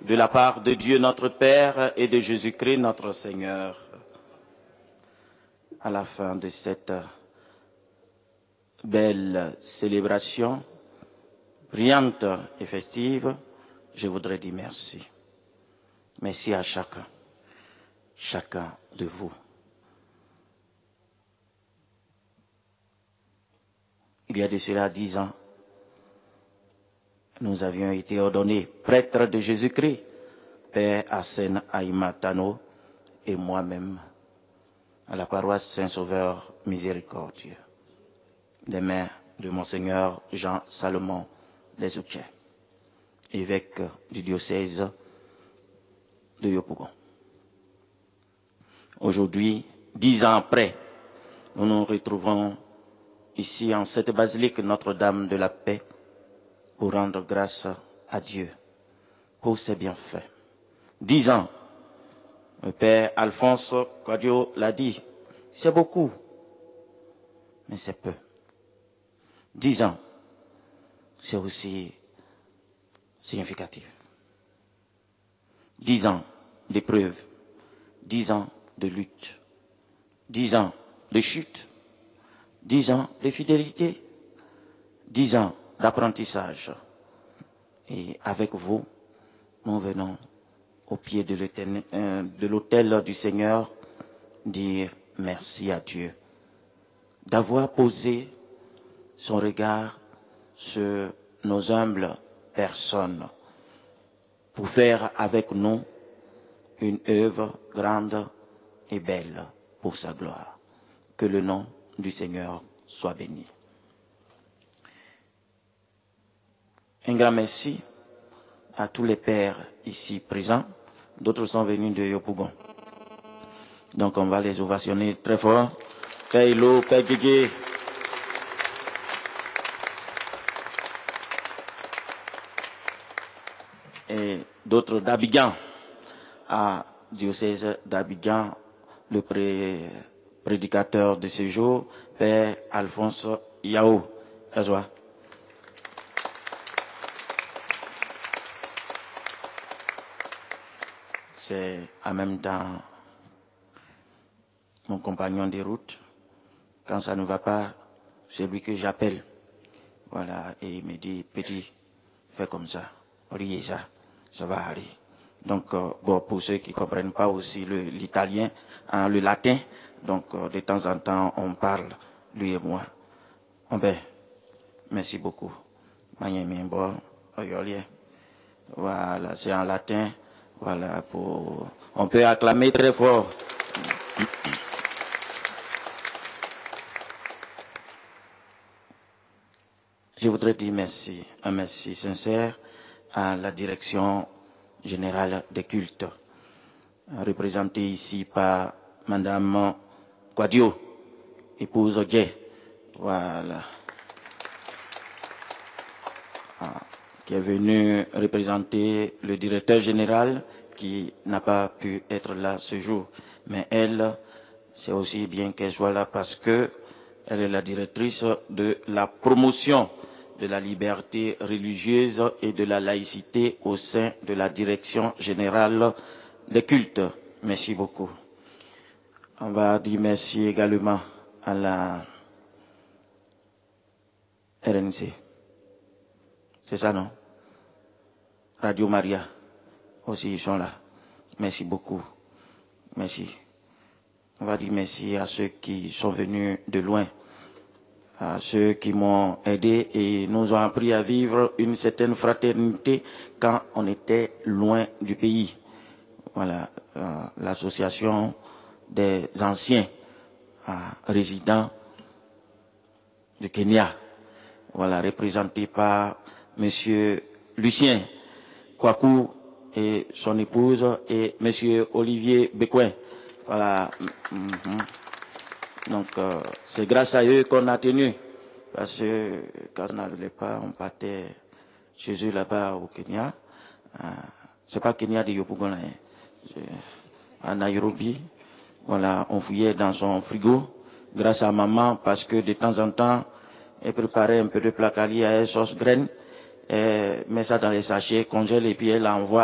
de la part de Dieu notre Père et de Jésus-Christ notre Seigneur. À la fin de cette belle célébration, brillante et festive, je voudrais dire merci. Merci à chacun de vous. Il y a de cela 10 ans, nous avions été ordonnés prêtres de Jésus-Christ, Père Hassen Aïmatano et moi-même, à la paroisse Saint-Sauveur Miséricordieux, des mains de Monseigneur Jean Salomon Lesouké, évêque du diocèse de Yopougon. Aujourd'hui, 10 ans après, nous nous retrouvons ici en cette basilique Notre-Dame de la Paix pour rendre grâce à Dieu pour ses bienfaits. 10 ans, le Père Alphonse Quadio l'a dit, c'est beaucoup, mais c'est peu. 10 ans, c'est aussi significatif. 10 ans d'épreuves, 10 ans de lutte, 10 ans de chute, 10 ans de fidélité, 10 ans d'apprentissage. Et avec vous, nous venons au pied de l'autel du Seigneur dire merci à Dieu d'avoir posé son regard sur nos humbles personnes pour faire avec nous une œuvre grande et belle pour sa gloire. Que le nom du Seigneur soit béni. Un grand merci à tous les pères ici présents. D'autres sont venus de Yopougon. Donc on va les ovationner très fort. Père Hilo, Père Guégué. Et d'autres d'Abidjan, à diocèse d'Abidjan, le prédicateur de ce jour, Père Alphonse Yao. Azoua. C'est en même temps mon compagnon de route. Quand ça ne va pas, c'est lui que j'appelle. Voilà, et il me dit, petit, fais comme ça, riez ça va aller. Donc, bon, pour ceux qui ne comprennent pas aussi l'italien, le latin, donc de temps en temps, on parle, lui et moi. Merci beaucoup. Voilà, c'est en latin. Voilà, on peut acclamer très fort. Je voudrais dire merci, un merci sincère à la direction générale des cultes, représentée ici par Madame Quadio, épouse Gay, voilà, qui est venue représenter le directeur général qui n'a pas pu être là ce jour. Mais elle, c'est aussi bien qu'elle soit là parce que elle est la directrice de la promotion de la liberté religieuse et de la laïcité au sein de la direction générale des cultes. Merci beaucoup. On va dire merci également à la RNC. C'est ça, non? Radio Maria. Aussi, ils sont là. Merci beaucoup. Merci. On va dire merci à ceux qui sont venus de loin, à ceux qui m'ont aidé et nous ont appris à vivre une certaine fraternité quand on était loin du pays. Voilà, l'association des anciens résidents du Kenya, voilà, représentée par Monsieur Lucien Kwaku et son épouse et Monsieur Olivier Bequin. Voilà. Donc, c'est grâce à eux qu'on a tenu. Parce que quand on n'arrivait pas, on partait chez eux là-bas au Kenya. C'est pas Kenya de Yopougon, à Nairobi. Voilà, on fouillait dans son frigo grâce à maman parce que de temps en temps, elle préparait un peu de placali à sauce graine, met ça dans les sachets, congèle et puis elle envoie